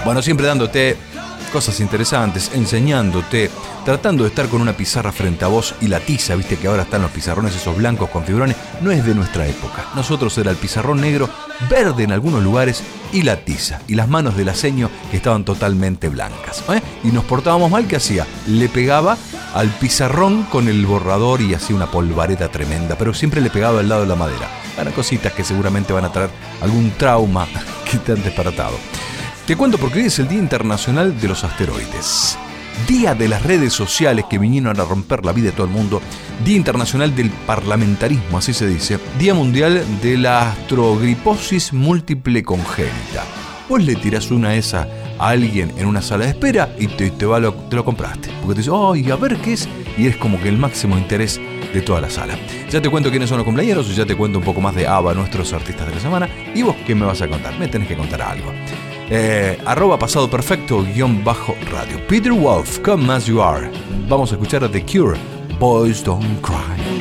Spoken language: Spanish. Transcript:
Bueno, siempre dándote cosas interesantes, enseñándote, tratando de estar con una pizarra frente a vos y la tiza, viste que ahora están los pizarrones esos blancos con fibrones, no es de nuestra época. Nosotros era el pizarrón negro, verde en algunos lugares y la tiza, y las manos del aceño que estaban totalmente blancas. Y nos portábamos mal, ¿qué hacía? Le pegaba al pizarrón con el borrador y hacía una polvareda tremenda, pero siempre le pegaba al lado de la madera. Eran cositas que seguramente van a traer algún trauma que te han despertado. Te cuento porque hoy es el Día Internacional de los Asteroides. Día de las redes sociales que vinieron a romper la vida de todo el mundo. Día Internacional del Parlamentarismo, así se dice. Día Mundial de la Astrogriposis Múltiple Congénita. Vos le tirás una esa a alguien en una sala de espera y te lo compraste. Porque te dice, a ver qué es. Y es como que el máximo interés de toda la sala. Ya te cuento quiénes son los cumpleaños, ya te cuento un poco más de ABBA, nuestros artistas de la semana. ¿Y vos qué me vas a contar? Me tenés que contar algo. @pasado perfecto _radio. Peter Wolf, Come As You Are. Vamos a escuchar a The Cure, Boys Don't Cry.